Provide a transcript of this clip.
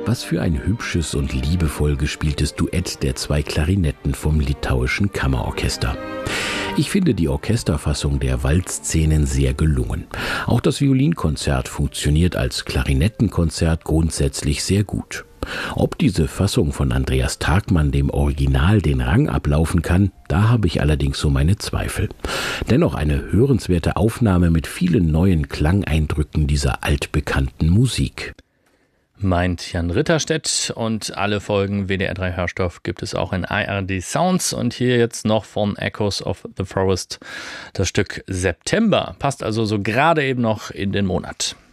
Was für ein hübsches und liebevoll gespieltes Duett der 2 Klarinetten vom Litauischen Kammerorchester. Ich finde die Orchesterfassung der Waldszenen sehr gelungen. Auch das Violinkonzert funktioniert als Klarinettenkonzert grundsätzlich sehr gut. Ob diese Fassung von Andreas Tagmann dem Original den Rang ablaufen kann, da habe ich allerdings so meine Zweifel. Dennoch eine hörenswerte Aufnahme mit vielen neuen Klangeindrücken dieser altbekannten Musik. Meint Jan Ritterstedt, und alle Folgen WDR 3 Hörstoff gibt es auch in ARD Sounds, und hier jetzt noch von Echoes of the Forest das Stück September. Passt also so gerade eben noch in den Monat.